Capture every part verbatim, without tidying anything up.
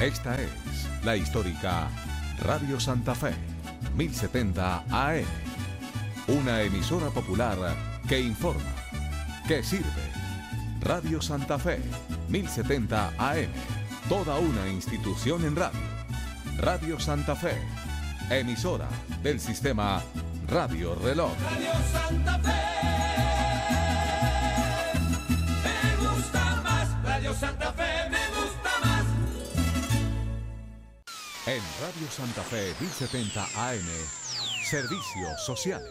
Esta es la histórica Radio Santa Fe, mil setenta A M. Una emisora popular que informa, que sirve. Radio Santa Fe, mil setenta A M. Toda una institución en radio. Radio Santa Fe, emisora del sistema Radio Reloj. Radio Santa Fe, me gusta más. Radio Santa Fe, me gusta más. En Radio Santa Fe mil setenta A M, servicios sociales.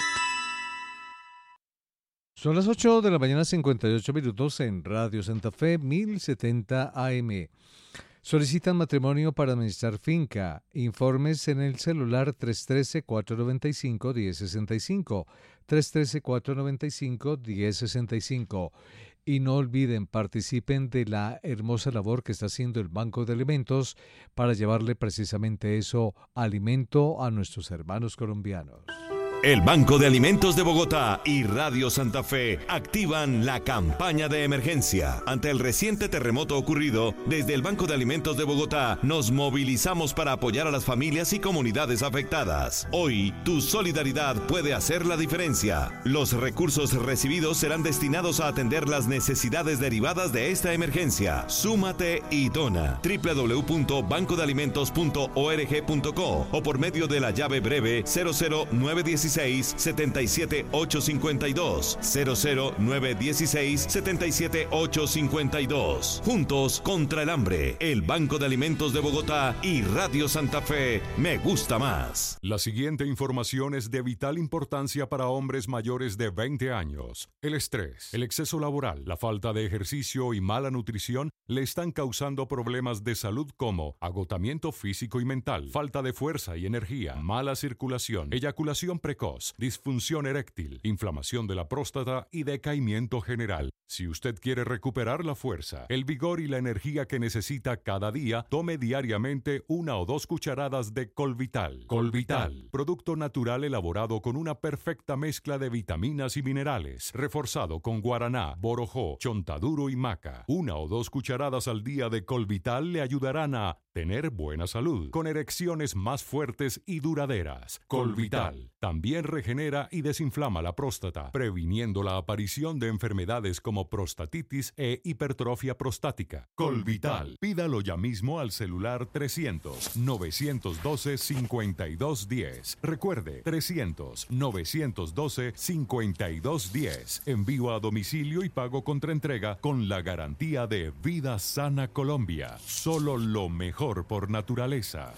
Son las ocho de la mañana, cincuenta y ocho minutos en Radio Santa Fe mil setenta A M. Solicitan matrimonio para administrar finca. Informes en el celular tres uno tres, cuatro nueve cinco, uno cero seis cinco, tres uno tres, cuatro nueve cinco, uno cero seis cinco. Y no olviden, participen de la hermosa labor que está haciendo el Banco de Alimentos para llevarle precisamente eso, alimento a nuestros hermanos colombianos. El Banco de Alimentos de Bogotá y Radio Santa Fe activan la campaña de emergencia. Ante el reciente terremoto ocurrido, desde el Banco de Alimentos de Bogotá nos movilizamos para apoyar a las familias y comunidades afectadas. Hoy, tu solidaridad puede hacer la diferencia. Los recursos recibidos serán destinados a atender las necesidades derivadas de esta emergencia. Súmate y dona. doble u doble u doble u punto banco de alimentos punto org punto co o por medio de la llave breve cero cero nueve uno seis, siete siete ocho cinco dos, cero cero nueve uno seis, siete siete ocho cinco dos. Juntos contra el hambre, el Banco de Alimentos de Bogotá y Radio Santa Fe, me gusta más. La siguiente información es de vital importancia para hombres mayores de veinte años. El estrés, el exceso laboral, la falta de ejercicio y mala nutrición le están causando problemas de salud como agotamiento físico y mental, falta de fuerza y energía, mala circulación, eyaculación precoz, disfunción eréctil, inflamación de la próstata y decaimiento general. Si usted quiere recuperar la fuerza, el vigor y la energía que necesita cada día, tome diariamente una o dos cucharadas de Colvital. Colvital, producto natural elaborado con una perfecta mezcla de vitaminas y minerales, reforzado con guaraná, borojó, chontaduro y maca. Una o dos cucharadas al día de Colvital le ayudarán a tener buena salud, con erecciones más fuertes y duraderas. Colvital también regenera y desinflama la próstata, previniendo la aparición de enfermedades como prostatitis e hipertrofia prostática. Colvital, pídalo ya mismo al celular trescientos, novecientos doce, cincuenta y dos diez. Recuerde, trescientos, novecientos doce, cincuenta y dos diez. Envío a domicilio y pago contra entrega con la garantía de Vida Sana Colombia. Solo lo mejor por naturaleza.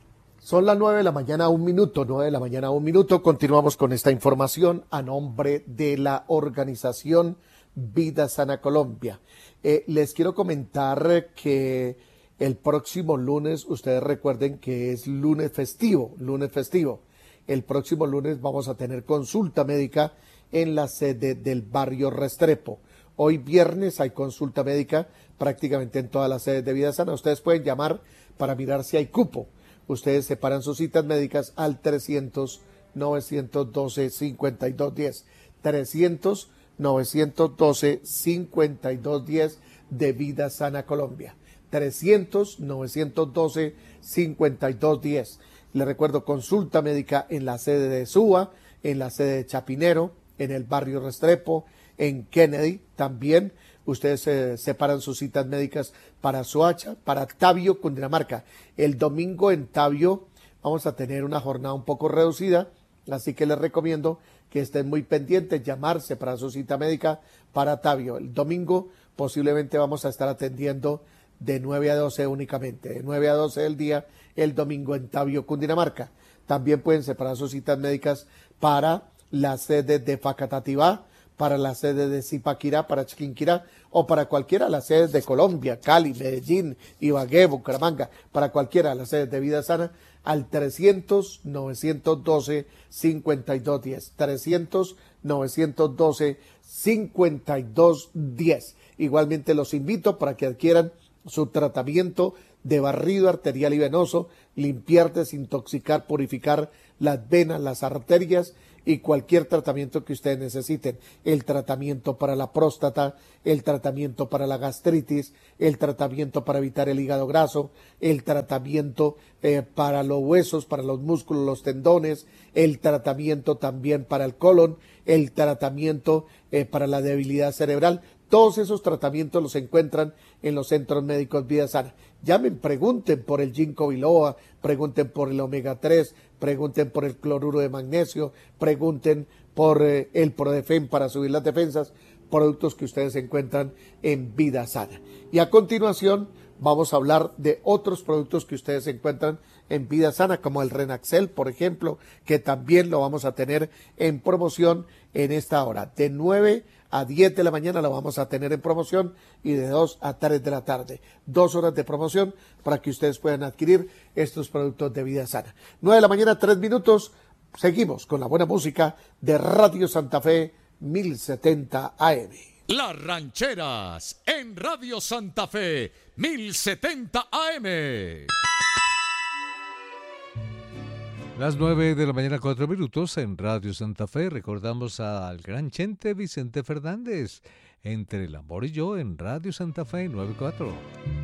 Son las nueve de la mañana, un minuto, nueve de la mañana, un minuto. Continuamos con esta información a nombre de la organización Vida Sana Colombia. Eh, les quiero comentar que el próximo lunes, ustedes recuerden que es lunes festivo, lunes festivo. El próximo lunes vamos a tener consulta médica en la sede del barrio Restrepo. Hoy viernes hay consulta médica prácticamente en todas las sedes de Vida Sana. Ustedes pueden llamar para mirar si hay cupo. Ustedes separan sus citas médicas al trescientos, novecientos doce, cincuenta y dos diez. trescientos, novecientos doce, cincuenta y dos diez de Vida Sana Colombia. trescientos, novecientos doce, cincuenta y dos diez. Les recuerdo, consulta médica en la sede de Suba, en la sede de Chapinero, en el barrio Restrepo, en Kennedy también. Ustedes eh, separan sus citas médicas para Soacha, para Tabio, Cundinamarca. El domingo en Tabio vamos a tener una jornada un poco reducida, así que les recomiendo que estén muy pendientes, llamarse para su cita médica para Tabio. El domingo posiblemente vamos a estar atendiendo de nueve a doce únicamente, de nueve a doce del día, el domingo en Tabio, Cundinamarca. También pueden separar sus citas médicas para la sede de Facatativá, para la sede de Zipaquirá, para Chiquinquirá o para cualquiera de las sedes de Colombia, Cali, Medellín, Ibagué, Bucaramanga, para cualquiera de las sedes de Vida Sana, al trescientos, novecientos doce, cincuenta y dos diez. trescientos, novecientos doce, cincuenta y dos diez. Igualmente los invito para que adquieran su tratamiento de barrido arterial y venoso, limpiar, desintoxicar, purificar las venas, las arterias y cualquier tratamiento que ustedes necesiten. El tratamiento para la próstata, el tratamiento para la gastritis, el tratamiento para evitar el hígado graso, el tratamiento eh, para los huesos, para los músculos, los tendones, el tratamiento también para el colon, el tratamiento eh, para la debilidad cerebral. Todos esos tratamientos los encuentran en los centros médicos Vida Sana. Llamen, pregunten por el ginkgo biloba, pregunten por el omega tres, pregunten por el cloruro de magnesio, pregunten por eh, el Prodefem para subir las defensas, productos que ustedes encuentran en Vida Sana. Y a continuación vamos a hablar de otros productos que ustedes encuentran en Vida Sana, como el Renaxel, por ejemplo, que también lo vamos a tener en promoción en esta hora. De nueve a diez de la mañana lo vamos a tener en promoción y de dos a tres de la tarde. Dos horas de promoción para que ustedes puedan adquirir estos productos de Vida Sana. nueve de la mañana, tres minutos. Seguimos con la buena música de Radio Santa Fe mil setenta A M. Las Rancheras en Radio Santa Fe mil setenta A M. Las nueve de la mañana, cuatro minutos en Radio Santa Fe. Recordamos al gran Chente Vicente Fernández. Entre el amor y yo en Radio Santa Fe noventa y cuatro.